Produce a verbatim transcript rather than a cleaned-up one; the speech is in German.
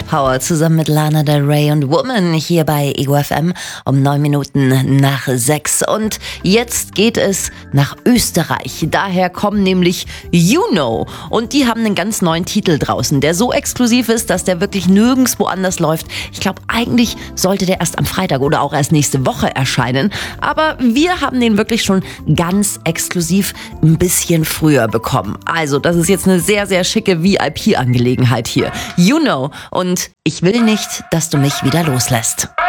Power zusammen mit Lana Del Rey und Woman hier bei Ego F M um neun Minuten nach sechs. Und jetzt geht es nach Österreich. Daher kommen nämlich You Know. Und die haben einen ganz neuen Titel draußen, der so exklusiv ist, dass der wirklich nirgendwo anders läuft. Ich glaube, eigentlich sollte der erst am Freitag oder auch erst nächste Woche erscheinen. Aber wir haben den wirklich schon ganz exklusiv ein bisschen früher bekommen. Also, das ist jetzt eine sehr, sehr schicke V I P-Angelegenheit hier. You Know. Und ich will nicht, dass du mich wieder loslässt.